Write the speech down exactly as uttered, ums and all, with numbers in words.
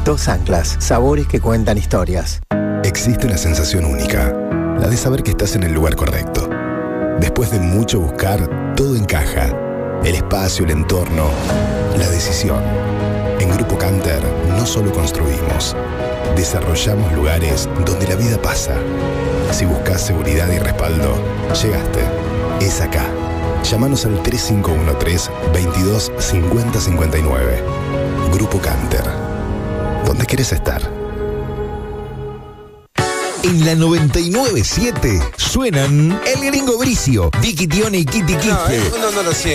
Dos Anclas, sabores que cuentan historias. Existe una sensación única, la de saber que estás en el lugar correcto. Después de mucho buscar, todo encaja. El espacio, el entorno, la decisión. En Grupo Canter no solo construimos, desarrollamos lugares donde la vida pasa. Si buscas seguridad y respaldo, llegaste. Es acá. Llámanos al tres cinco uno tres, veintidós cincuenta cincuenta y nueve. Grupo Canter. ¿Dónde quieres estar? En la noventa y nueve punto siete suenan El Gringo Bricio, Vicky Tione y Kitty Quispe. No, no, no lo sé.